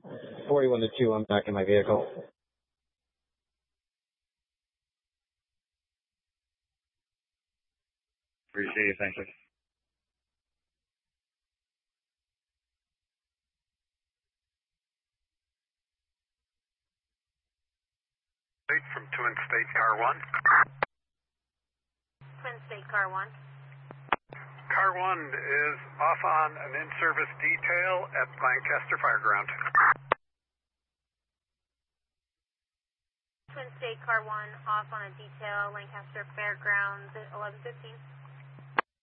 41 to 2, I'm back in my vehicle. Appreciate it, thank you. From Twin State Car 1. Twin State Car 1. Car 1 is off on an in-service detail at Lancaster Fireground. Twin State Car 1 off on a detail, Lancaster Fairgrounds at 11:15.